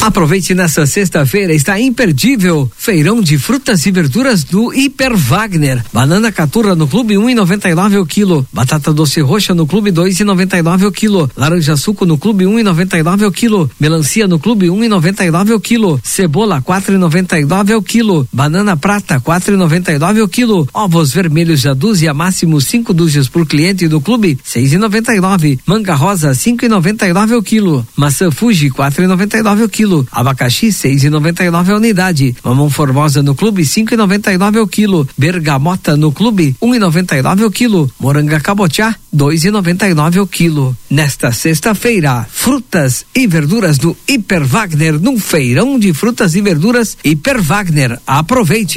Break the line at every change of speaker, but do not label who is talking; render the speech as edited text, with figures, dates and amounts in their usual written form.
Aproveite nessa sexta-feira, está imperdível. Feirão de frutas e verduras do Hiper Wagner. Banana caturra no clube 1,99 o quilo. Batata doce roxa no clube 2,99 o quilo. Laranja suco no clube 1,99 o quilo. Melancia no clube 1,99 o quilo. Cebola 4,99 o quilo. Banana prata 4,99 o quilo. Ovos vermelhos a dúzia, máximo 5 dúzias por cliente do clube 6,99. Manga rosa 5,99 o quilo. Maçã Fuji 4,99 o quilo. Abacaxi 6,99 a unidade. Mamão formosa no clube 5,99 o quilo. Bergamota no clube 1,99 o quilo. Moranga cabotiá 2,99 o quilo. Nesta sexta-feira, frutas e verduras do Hiper Wagner, num feirão de frutas e verduras Hiper Wagner. Aproveite.